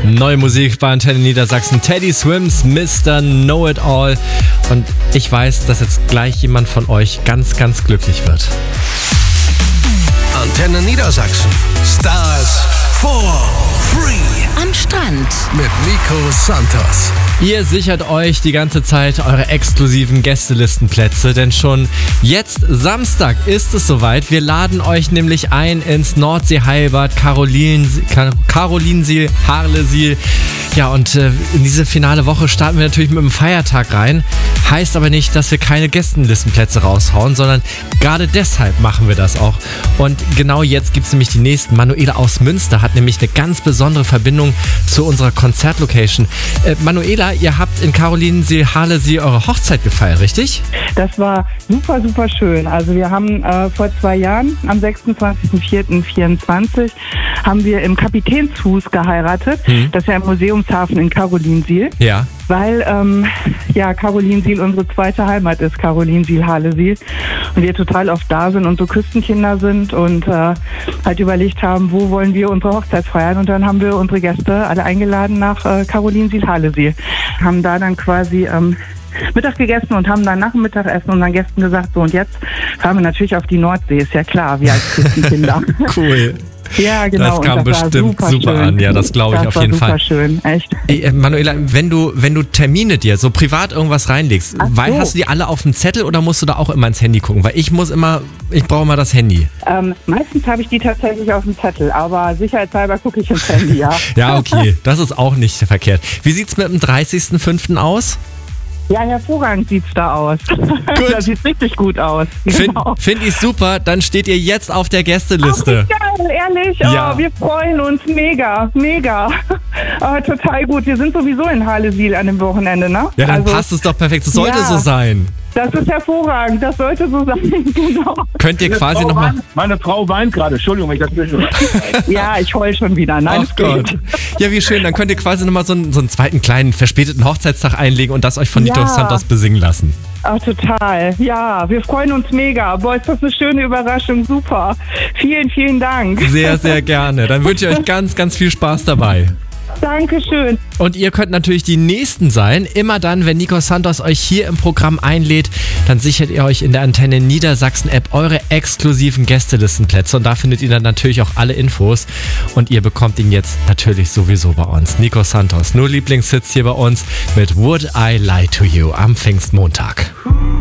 Neue Musik bei Antenne Niedersachsen. Teddy Swims, Mr. Know-It-All. Und ich weiß, dass jetzt gleich jemand von euch ganz, ganz glücklich wird. Antenne Niedersachsen. Stars for free. Am Strand. Mit Nico Santos. Ihr sichert euch die ganze Zeit eure exklusiven Gästelistenplätze, denn schon jetzt Samstag ist es soweit. Wir laden euch nämlich ein ins Nordsee-Heilbad Karolinsiel, Harlesiel. Ja, und in diese finale Woche starten wir natürlich mit einem Feiertag rein. Heißt aber nicht, dass wir keine Gästelistenplätze raushauen, sondern gerade deshalb machen wir das auch. Und genau jetzt gibt es nämlich die nächsten. Manuela aus Münster hat nämlich eine ganz besondere Verbindung zu unserer Konzertlocation. Manuela, ihr habt in Karolinsiel, Harlesiel eure Hochzeit gefeiert, richtig? Das war super, super schön. Also wir haben vor 2 Jahren, am 26.04.24, haben wir im Kapitänshus geheiratet. Das ist ja im Museumshafen in Karolinsiel. Ja. Weil Karolinsiel unsere zweite Heimat ist, Karolinsiel, Harlesiel. Und wir total oft da sind und so Küstenkinder sind und halt überlegt haben, wo wollen wir unsere Hochzeit feiern. Und dann haben wir unsere Gäste alle eingeladen nach Karolinsiel, Harlesiel. Haben da dann quasi Mittag gegessen und haben dann nach dem Mittagessen unseren Gästen gesagt, so und jetzt fahren wir natürlich auf die Nordsee, ist ja klar, wir als Küstenkinder. Cool. Ja, genau. Das kam bestimmt super an. Ja, das glaube ich auf jeden Fall. Das war super schön, echt. Ey, Manuela, wenn du Termine dir so privat irgendwas reinlegst, hast du die alle auf dem Zettel oder musst du da auch immer ins Handy gucken? Weil ich brauche immer das Handy. Meistens habe ich die tatsächlich auf dem Zettel, aber sicherheitshalber gucke ich ins Handy, ja. Ja, okay, das ist auch nicht verkehrt. Wie sieht's mit dem 30.05. aus? Ja, hervorragend sieht's da aus. Gut. Das sieht richtig gut aus. Genau. Find ich super, dann steht ihr jetzt auf der Gästeliste. Ach, wie geil, ehrlich. Ja. Oh, wir freuen uns mega, mega. Total gut. Wir sind sowieso in Harlesiel an dem Wochenende, ne? Ja, dann passt es doch perfekt. Es sollte so sein. Das ist hervorragend, das sollte so sein, genau. Könnt ihr quasi nochmal... Meine Frau weint gerade, Entschuldigung, wenn ich dazwischen... Ja, ich heul schon wieder. Nein, ach Gott. Ja, wie schön, dann könnt ihr quasi nochmal so einen zweiten kleinen verspäteten Hochzeitstag einlegen und das euch von Nico Santos besingen lassen. Ach, total. Ja, wir freuen uns mega. Boah, ist das eine schöne Überraschung, super. Vielen, vielen Dank. Sehr, sehr gerne. Dann wünsche ich euch ganz, ganz viel Spaß dabei. Dankeschön. Und ihr könnt natürlich die Nächsten sein. Immer dann, wenn Nico Santos euch hier im Programm einlädt, dann sichert ihr euch in der Antenne Niedersachsen App eure exklusiven Gästelistenplätze. Und da findet ihr dann natürlich auch alle Infos. Und ihr bekommt ihn jetzt natürlich sowieso bei uns. Nico Santos, nur Lieblingshits hier bei uns mit Would I Lie to You am Pfingstmontag.